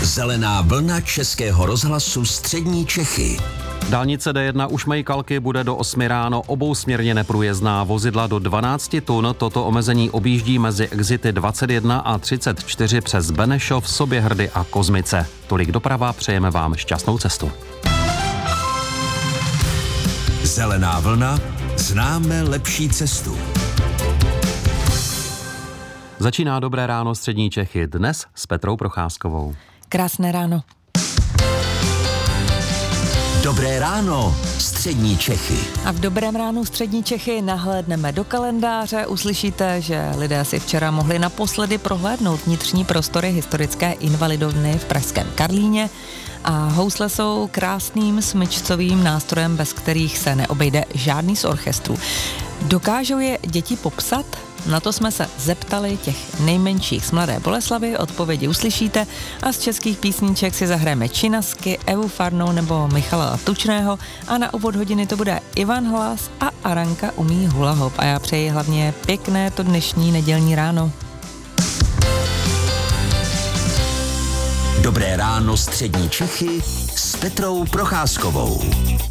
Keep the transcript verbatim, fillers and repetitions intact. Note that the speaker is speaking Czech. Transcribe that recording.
Zelená vlna Českého rozhlasu Střední Čechy. Dálnice D jedna u Šmejkalky bude do osmi ráno obousměrně neprůjezdná. Vozidla do dvanáct tun toto omezení objíždí mezi exity dvacet jedna a třicet čtyři přes Benešov, Soběhrdy a Kozmice. Tolik doprava, přejeme vám šťastnou cestu. Zelená vlna, známe lepší cestu. Začíná Dobré ráno Střední Čechy, dnes s Petrou Procházkovou. Krásné ráno. Dobré ráno, Střední Čechy. A v Dobrém ránu Střední Čechy nahlédneme do kalendáře. Uslyšíte, že lidé si včera mohli naposledy prohlédnout vnitřní prostory historické invalidovny v pražském Karlíně. A housle jsou krásným smyčcovým nástrojem, bez kterých se neobejde žádný z orchestrů. Dokážou je děti popsat? Na to jsme se zeptali těch nejmenších z Mladé Boleslavi, odpovědi uslyšíte a z českých písniček si zahrajeme Činasky, Evu Farnou nebo Michala Tučného a na úvod hodiny to bude Ivan Hlas a Aranka umí hula hop a já přeji hlavně pěkné to dnešní nedělní ráno. Dobré ráno Střední Čechy s Petrou Procházkovou.